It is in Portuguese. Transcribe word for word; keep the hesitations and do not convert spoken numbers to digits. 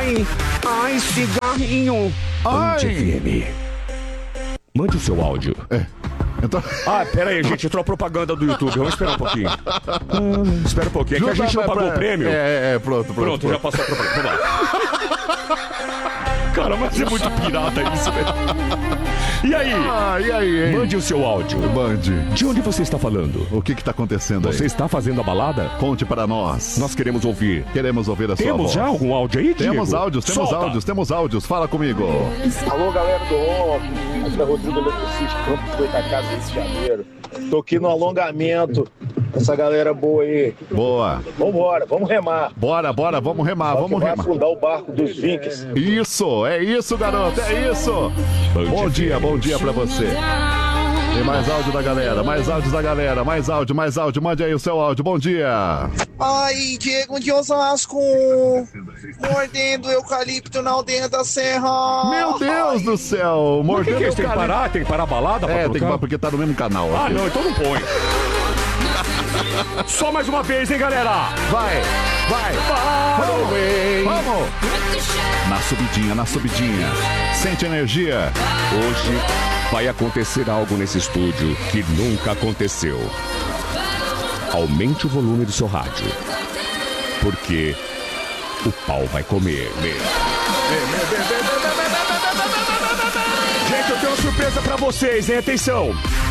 Ai, ai, cigarrinho. Band F M. Mande o seu áudio. É. Então... Ah, pera aí, gente, entrou a propaganda do YouTube. Vamos esperar um pouquinho. Hum, espera um pouquinho. É que a gente não pagou o prêmio. É, é, pronto, pronto. Pronto, já passou a propaganda. Vamos lá. Cara, mas é muito pirata isso, velho. E aí? Ah, e aí, hein? Mande o seu áudio. Mande. De onde você está falando? O que que tá acontecendo aí? Você está fazendo a balada? Conte para nós. Nós queremos ouvir. Queremos ouvir a sua voz. Temos já algum áudio aí, Diego? Temos áudios, temos Solta. áudios, temos áudios. Fala comigo. Alô, galera do Rock. Aqui é Rodrigo Eletricista, Campos do Itacasa, Rio de Janeiro. Tô aqui no alongamento. Essa galera boa aí. Boa. Vambora, vamos remar. Bora, bora, vamos remar, Só vamos que vai remar. afundar o barco dos Vikings. Isso, é isso, garoto, é isso. Bom dia, bom dia pra você. Tem mais áudio da galera, mais áudios da galera, mais áudio, mais áudio. Mande aí o seu áudio, bom dia. Ai, Diego de Osasco, mordendo eucalipto na aldeia da serra. Meu Deus do céu, Por que, mordendo que é isso? Tem que eucalipto. parar? Tem que parar a balada pra É, tem que colocar? parar porque tá no mesmo canal. Ah, aqui. não, então não põe. Só mais uma vez, hein, galera? Vai, vai. Vamos, hein? Vamos. Na subidinha, na subidinha. Sente energia. Hoje vai acontecer algo nesse estúdio que nunca aconteceu. Aumente o volume do seu rádio, porque o pau vai comer. Gente, eu tenho uma surpresa pra vocês, hein? Atenção!